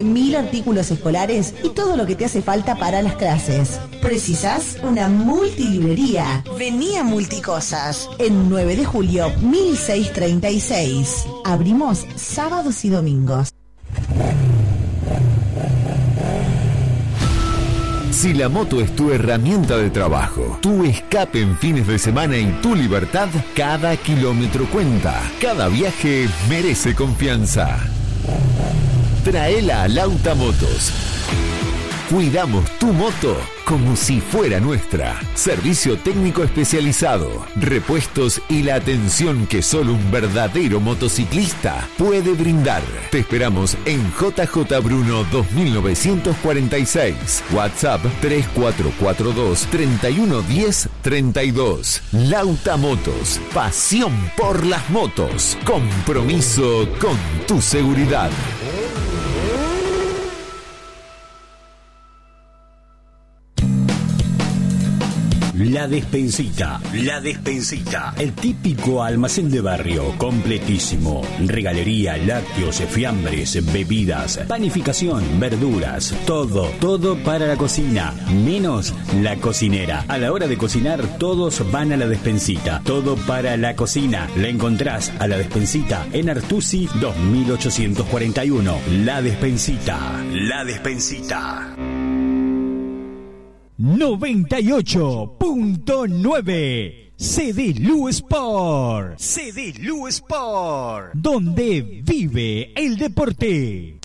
1000 artículos escolares y todo lo que te hace falta para las clases. ¿Precisás una multilibrería? Vení a Multicosas, en 9 de julio, 1636. Abrimos sábados y domingos. Si la moto es tu herramienta de trabajo, tu escape en fines de semana y tu libertad, cada kilómetro cuenta. Cada viaje merece confianza. Traela a Lauta Motos. Cuidamos tu moto como si fuera nuestra. Servicio técnico especializado, repuestos y la atención que solo un verdadero motociclista puede brindar. Te esperamos en JJ Bruno 2946. WhatsApp 3442 3110 32. Lauta Motos. Pasión por las motos. Compromiso con tu seguridad. La Despensita, el típico almacén de barrio, completísimo. Regalería, lácteos, fiambres, bebidas, panificación, verduras, todo para la cocina, menos la cocinera. A la hora de cocinar, todos van a La Despensita, todo para la cocina. La encontrás a La Despensita en Artusi 2841. La Despensita. 98.9 CD-Lu Sport. Donde vive el deporte.